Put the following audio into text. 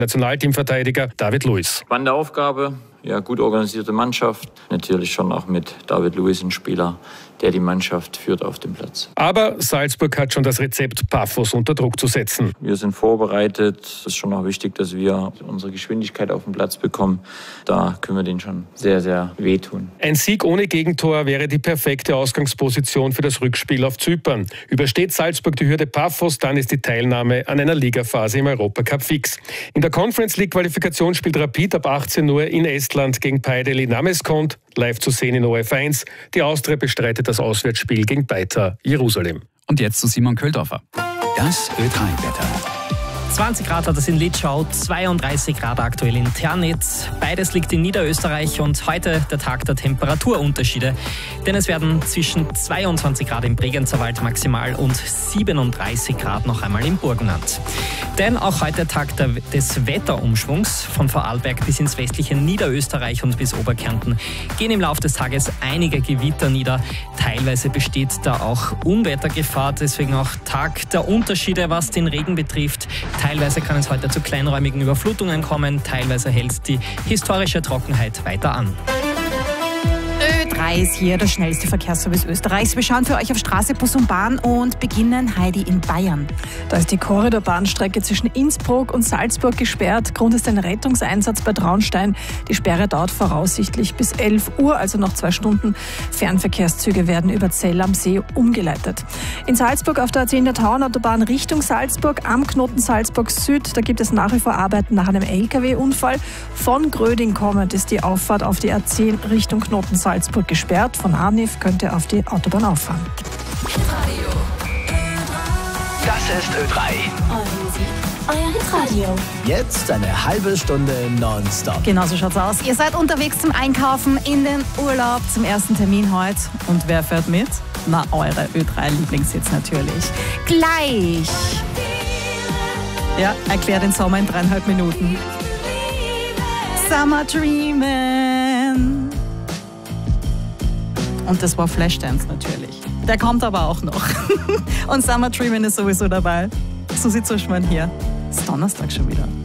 Nationalteamverteidiger David Luiz. Spannende Aufgabe, ja, gut organisierte Mannschaft. Natürlich schon auch mit David Luiz, ein Spieler, der die Mannschaft führt auf dem Platz. Aber Salzburg hat schon das Rezept, Paphos unter Druck zu setzen. Wir sind vorbereitet. Es ist schon auch wichtig, dass wir unsere Geschwindigkeit auf den Platz bekommen. Da können wir denen schon sehr, sehr wehtun. Ein Sieg ohne Gegentor wäre die perfekte Ausgangsposition für das Rückspiel auf Zypern. Übersteht Salzburg die Hürde Paphos, dann ist die Teilnahme an einer Ligaphase im Europacup fix. In der Conference League Qualifikation spielt Rapid ab 18 Uhr in Estland gegen Paideli Nameskond. Live zu sehen in ORF1. Die Austria bestreitet das Auswärtsspiel gegen Beitar Jerusalem. Und jetzt zu Simon Köldorfer. Das Ö3-Wetter. 20 Grad hat es in Litschau, 32 Grad aktuell in Ternitz. Beides liegt in Niederösterreich und heute der Tag der Temperaturunterschiede. Denn es werden zwischen 22 Grad im Bregenzerwald maximal und 37 Grad noch einmal im Burgenland. Denn auch heute Tag des Wetterumschwungs. Von Vorarlberg bis ins westliche Niederösterreich und bis Oberkärnten gehen im Laufe des Tages einige Gewitter nieder. Teilweise besteht da auch Unwettergefahr, deswegen auch Tag der Unterschiede, was den Regen betrifft. Teilweise kann es heute zu kleinräumigen Überflutungen kommen, teilweise hält die historische Trockenheit weiter an. Ö3 ist hier der schnellste Verkehrsservice Österreichs. Wir schauen für euch auf Straße, Bus und Bahn und beginnen, Heidi, in Bayern. Da ist die Korridorbahnstrecke zwischen Innsbruck und Salzburg gesperrt. Grund ist ein Rettungseinsatz bei Traunstein. Die Sperre dauert voraussichtlich bis 11 Uhr, also noch 2 Stunden. Fernverkehrszüge werden über Zell am See umgeleitet. In Salzburg auf der A10 der Tauernautobahn Richtung Salzburg am Knoten Salzburg Süd. Da gibt es nach wie vor Arbeiten nach einem LKW-Unfall. Von Gröding kommend ist die Auffahrt auf die A10 Richtung Knoten Salzburg gesperrt. Von Arnif könnt ihr auf die Autobahn auffahren. Das ist Ö3. Euer Hitradio. Jetzt eine halbe Stunde nonstop. Genau so schaut's aus. Ihr seid unterwegs zum Einkaufen, in den Urlaub, zum ersten Termin heute. Und wer fährt mit? Na, eure Ö3-Lieblingshits natürlich. Gleich. Ja, erklär den Sommer in 3,5 Minuten. Summer Dreamin'. Und das war Flashdance natürlich. Der kommt aber auch noch. Und Summer Dreamin' ist sowieso dabei. Susi Zuschmann hier. Ist Donnerstag schon wieder.